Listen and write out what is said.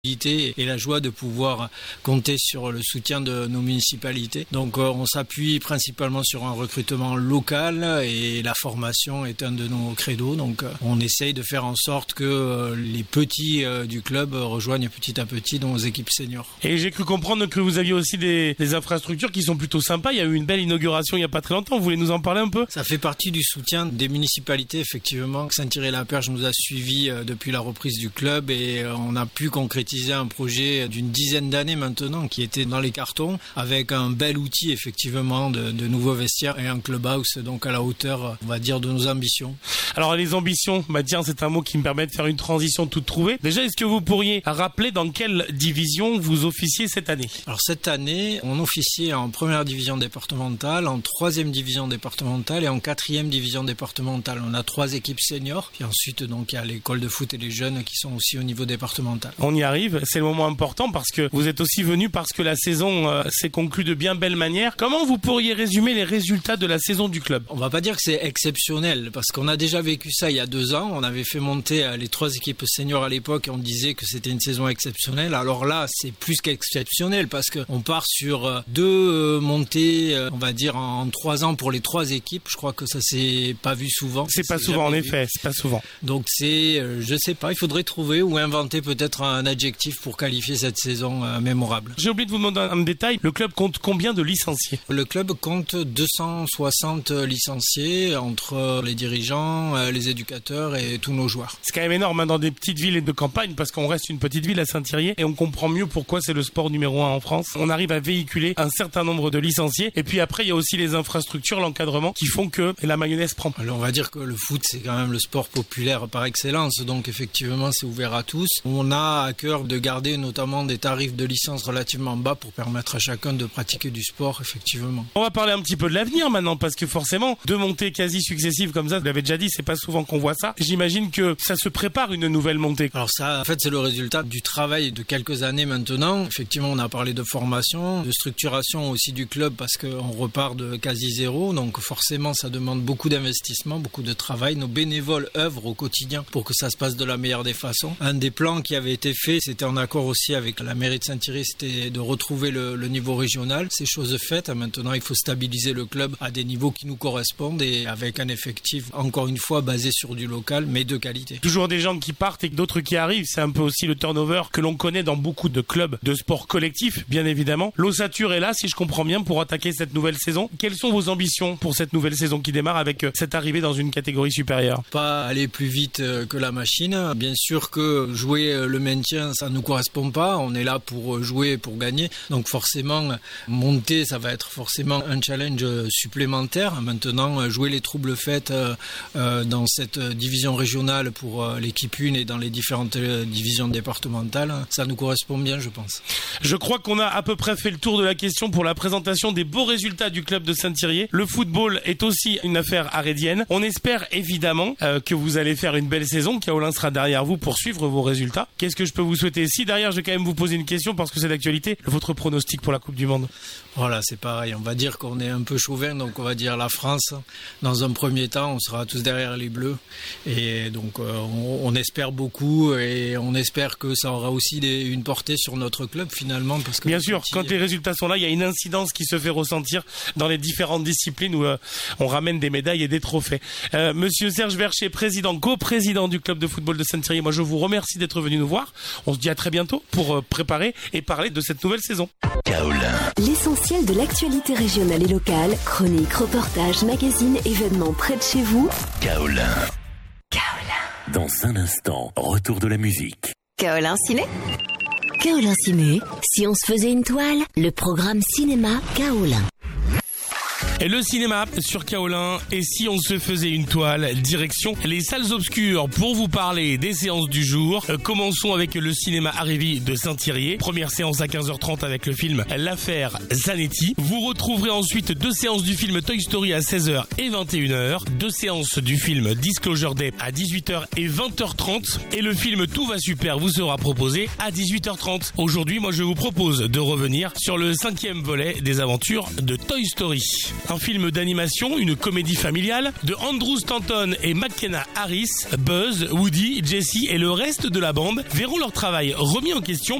et la joie de pouvoir compter sur le soutien de nos municipalités. Donc on s'appuie principalement sur un recrutement local et la formation est un de nos credos. Donc on essaye de faire en sorte que les petits du club rejoignent petit à petit nos équipes seniors. Et j'ai cru comprendre que vous aviez aussi des infrastructures qui sont plutôt sympas. Il y a eu une belle inauguration il n'y a pas très longtemps. Vous voulez nous en parler un peu ? Ça fait partie du soutien des municipalités, effectivement. Saint-Thierry-la-Perche nous a suivis depuis la reprise du club et on a pu concrétiser un projet d'une dizaine d'années maintenant qui était dans les cartons avec un bel outil effectivement de nouveaux vestiaires et un clubhouse donc à la hauteur, on va dire, de nos ambitions. Alors les ambitions, tiens, c'est un mot qui me permet de faire une transition toute trouvée. Déjà, est-ce que vous pourriez rappeler dans quelle division vous officiez cette année ? Alors cette année, on officiait en première division départementale, en troisième division départementale et en quatrième division départementale. On a 3 équipes seniors, puis ensuite donc il y a l'école de foot et les jeunes qui sont aussi au niveau départemental. On y arrive, c'est le moment important parce que vous êtes aussi venu parce que la saison s'est conclue de bien belle manière. Comment vous pourriez résumer les résultats de la saison du club ? On va pas dire que c'est exceptionnel parce qu'on a déjà vécu ça il y a 2 ans. On avait fait monter les 3 équipes seniors à l'époque et on disait que c'était une saison exceptionnelle. Alors là, c'est plus qu'exceptionnel parce qu'on part sur 2 montées, on va dire en 3 ans pour les 3 équipes. Je crois que ça s'est pas vu souvent. C'est pas souvent en effet, c'est pas souvent. Donc c'est, je sais pas, il faudrait trouver ou inventer peut-être un adjectif pour qualifier cette saison mémorable. J'ai oublié de vous demander un détail. Le club compte combien de licenciés ? Le club compte 260 licenciés entre les dirigeants, les éducateurs et tous nos joueurs. C'est quand même énorme dans des petites villes et de campagne parce qu'on reste une petite ville à Saint-Thierry et on comprend mieux pourquoi c'est le sport numéro 1 en France. On arrive à véhiculer un certain nombre de licenciés et puis après il y a aussi les infrastructures, l'encadrement qui font que la mayonnaise prend. Alors on va dire que le foot c'est quand même le sport populaire par excellence, donc effectivement c'est ouvert à tous. On a à cœur de garder notamment des tarifs de licence relativement bas pour permettre à chacun de pratiquer du sport, effectivement. On va parler un petit peu de l'avenir maintenant parce que forcément 2 montées quasi successives comme ça, vous l'avez déjà dit, c'est pas souvent qu'on voit ça. J'imagine que ça se prépare une nouvelle montée. Alors ça, en fait, c'est le résultat du travail de quelques années maintenant. Effectivement, on a parlé de formation, de structuration aussi du club parce qu'on repart de quasi zéro. Donc forcément, ça demande beaucoup d'investissement, beaucoup de travail. Nos bénévoles œuvrent au quotidien pour que ça se passe de la meilleure des façons. Un des plans qui avait été fait, c'était en accord aussi avec la mairie de Saint-Thierry, c'était de retrouver le niveau régional. C'est chose faite. Maintenant, il faut stabiliser le club à des niveaux qui nous correspondent et avec un effectif, encore une fois, basé sur du local, mais de qualité. Toujours des gens qui partent et d'autres qui arrivent. C'est un peu aussi le turnover que l'on connaît dans beaucoup de clubs de sport collectif, bien évidemment. L'ossature est là, si je comprends bien, pour attaquer cette nouvelle saison. Quelles sont vos ambitions pour cette nouvelle saison qui démarre avec cette arrivée dans une catégorie supérieure ? Pas aller plus vite que la machine. Bien sûr que jouer le maintien, ça ne nous correspond pas. On est là pour jouer, pour gagner. Donc forcément, monter, ça va être forcément un challenge supplémentaire. Maintenant, jouer les troubles faites dans cette division régionale pour l'équipe 1 et dans les différentes divisions départementales, ça nous correspond bien, je pense. Je crois qu'on a à peu près fait le tour de la question pour la présentation des beaux résultats du club de Saint-Thierry. Le football est aussi une affaire arédienne. On espère évidemment que vous allez faire une belle saison. Kaolin sera derrière vous pour suivre vos résultats. Qu'est-ce que je peux vous souhaiter ? Si derrière, je vais quand même vous poser une question parce que c'est d'actualité. Votre pronostic pour la Coupe du Monde ? Voilà, c'est pareil. On va dire qu'on est un peu chauvin, donc on va dire la France. Dans un premier temps, on sera tous derrière les Bleus. Et donc, on espère beaucoup et on espère que ça aura aussi une portée sur notre club finalement. Parce que bien sûr, quand les résultats sont là, il y a une incidence qui se fait ressentir dans les différentes disciplines où on ramène des médailles et des trophées. Monsieur Serge Vercher, président, coprésident du club de football de Saint-Thierry, moi je vous remercie d'être venu nous voir. On se dit à très bientôt pour préparer et parler de cette nouvelle saison. Kaolin. L'essentiel de l'actualité régionale et locale, chroniques, reportages, magazines, événements près de chez vous. Kaolin. Dans un instant, retour de la musique. Kaolin Ciné. Kaolin Ciné. Si on se faisait une toile, le programme cinéma Kaolin. Et le cinéma sur Kaolin, et si on se faisait une toile, direction les salles obscures pour vous parler des séances du jour. Commençons avec le cinéma Arrivi de Saint-Thierry. Première séance à 15h30 avec le film L'affaire Zanetti. Vous retrouverez ensuite 2 séances du film Toy Story à 16h et 21h. 2 séances du film Disclosure Day à 18h et 20h30. Et le film Tout va super vous sera proposé à 18h30. Aujourd'hui, moi je vous propose de revenir sur le 5e volet des aventures de Toy Story. un film d'animation, une comédie familiale de Andrew Stanton et McKenna Harris. Buzz, Woody, Jessie et le reste de la bande verront leur travail remis en question